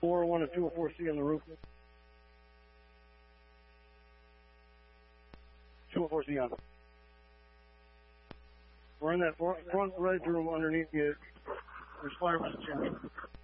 401 and 204C on the roof. 204C on. We're in that front right room underneath you. There's fire with the chimney.